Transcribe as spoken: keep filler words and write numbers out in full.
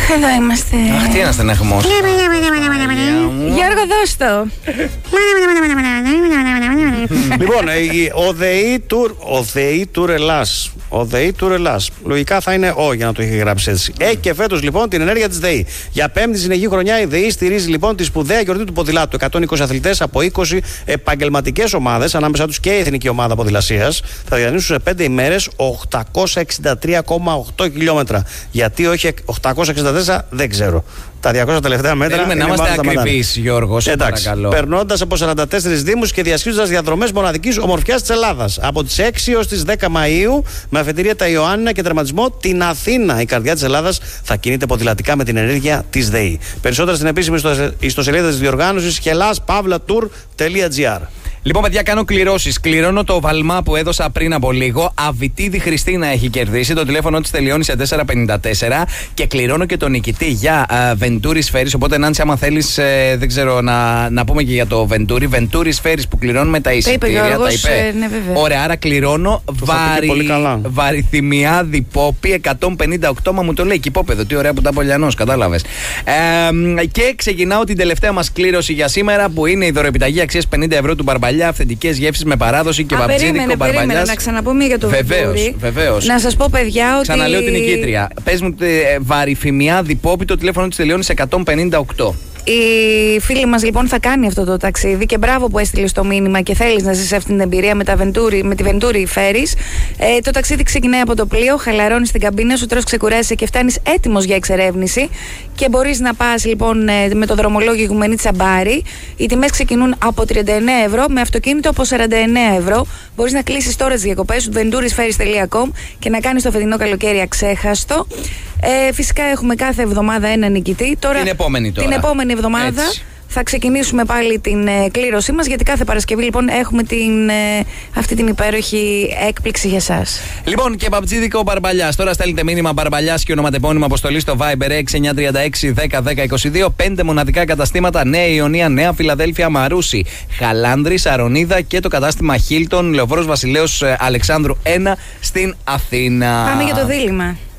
Αχ, εδώ είμαστε. Αχ, τι ένας στεναχμός. Γιώργο, δώσ' το. Λοιπόν, ο ΔΕΗ Tour, ο ΔΕΗ Tour Ελλάς. Ο ΔΕΗ Tour Ελλάς. Λογικά θα είναι ο για να το έχει γράψει έτσι. Έχει και φέτος λοιπόν την ενέργεια της ΔΕΗ. Για πέμπτη συνεχή χρονιά η ΔΕΗ στηρίζει λοιπόν τη σπουδαία γιορτή του ποδηλάτου. εκατόν είκοσι αθλητές από είκοσι επαγγελματικές ομάδες, ανάμεσα τους και η Εθνική Ομάδα Ποδηλασίας, θα διανύσουν σε πέντε ημέρες οκτακόσια εξήντα τρία κόμμα οκτώ χιλιόμετρα. Γιατί όχι οκτακόσια εξήντα τέσσερα, δεν ξέρω. Τα διακόσια τελευταία μέτρα. Θέλουμε να είμαστε ακριβείς, Γιώργο, σε παρακαλώ. Περνώντας από σαράντα τέσσερις δήμους και διασχίζοντας διαδρομές μοναδικής ομορφιάς της Ελλάδας. Από τις έξι έως τις δέκα Μαΐου, με αφετηρία τα Ιωάννινα και τερματισμό την Αθήνα. Η καρδιά της Ελλάδας θα κινείται ποδηλατικά με την ενέργεια της ΔΕΗ. Περισσότερα στην επίσημη ιστοσελίδα της διοργάνωσης hellas pavla tour τελεία gr. Λοιπόν, παιδιά, κάνω κληρώσεις. Κληρώνω το βαλμά που έδωσα πριν από λίγο. Αβιτίδη Χριστίνα έχει κερδίσει. Το τηλέφωνο της τελειώνει σε τετρακόσια πενήντα τέσσερα. Και κληρώνω και τον νικητή για uh, Venturi Spheres. Οπότε, Νάνση, άμα θέλεις, ε, δεν ξέρω, να, να πούμε και για το Venturi. Venturi Spheres που κληρώνουμε τα εισιτήρια. Τα είπε, τα είπε. Ε, ναι, βέβαια. Ωραία, άρα κληρώνω βαρι... βαριθυμιάδη Πόπη εκατόν πενήντα οκτώ. Μα μου το λέει και υπόπεδο. Τι ωραία που τα Πολιανός, κατάλαβες. Ε, και ξεκινάω την τελευταία μας κλήρωση για σήμερα, που είναι η δωρεπιταγή αξίας πενήντα ευρώ του Μπαρμπαλιά. Αυθεντικές γεύσεις με παράδοση και βαμψίδικο Μπαρμπαλιάς. Να ξαναπούμε για το Βεντούρι. Βεβαίως. Να σας πω, παιδιά, ότι. Ξαναλέω την νικήτρια. Πες μου, Βαριθυμιάδη Πόπη, το τηλέφωνο της τελειώνει σε εκατόν πενήντα οκτώ. Η φίλη μας λοιπόν θα κάνει αυτό το ταξίδι και μπράβο που έστειλε το μήνυμα και θέλεις να ζήσεις αυτή την εμπειρία με, τα Venturi, με τη Venturi Ferries. Ε, το ταξίδι ξεκινάει από το πλοίο, χαλαρώνεις στην καμπίνα σου, τρως, ξεκουράζεσαι και φτάνεις έτοιμος για εξερεύνηση. Και μπορείς να πας λοιπόν με το δρομολόγιο Ιγουμενίτσα Μπάρι. Οι τιμές ξεκινούν από τριάντα εννέα ευρώ, με αυτοκίνητο από σαράντα εννέα ευρώ. Μπορείς να κλείσεις τώρα τις διακοπές σου venturis ferries τελεία com και να κάνεις το φετινό καλοκαίρι αξέχαστο. Ε, φυσικά έχουμε κάθε εβδομάδα ένα νικητή. Τώρα, την επόμενη τώρα. Την επόμενη εβδομάδα έτσι θα ξεκινήσουμε πάλι την ε, κλήρωσή μας, γιατί κάθε Παρασκευή λοιπόν έχουμε την, ε, αυτή την υπέροχη έκπληξη για εσάς. Λοιπόν, και Παπτζίδικο Μπαρμπαλιάς. Τώρα στέλνετε μήνυμα Μπαρμπαλιάς και ονοματεπώνυμο αποστολή στο Viber έξι εννιά τρία έξι δέκα δέκα είκοσι δύο. Πέντε μοναδικά καταστήματα: Νέα Ιωνία, Νέα Φιλαδέλφια, Μαρούσι, Χαλάνδρη, Σαρονίδα και το κατάστημα Χίλτον, Λεωφόρος Βασιλέως Αλεξάνδρου ένα στην Αθήνα. Πάμε για το δίλημμα.